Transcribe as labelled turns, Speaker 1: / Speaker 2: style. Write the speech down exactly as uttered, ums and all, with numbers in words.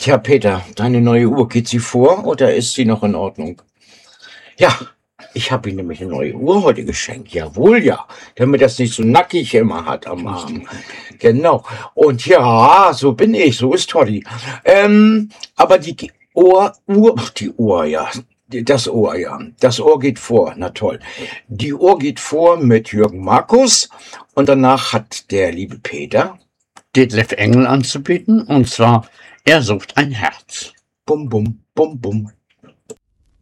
Speaker 1: Tja, Peter, deine neue Uhr, geht sie vor oder ist sie noch in Ordnung? Ja, ich habe ihm nämlich eine neue Uhr heute geschenkt. Jawohl, ja. Damit das nicht so nackig immer hat am Arm. Genau. Und ja, so bin ich, so ist Toddy. Ähm, aber die Ohr, Uhr, ach, die Uhr, ja. Das Ohr, ja. Das Ohr geht vor. Na toll. Die Uhr geht vor mit Jürgen Markus und danach hat der liebe Peter
Speaker 2: Detlef Engel anzubieten, und zwar Er sucht ein Herz.
Speaker 1: Bum, bum, bum, bum.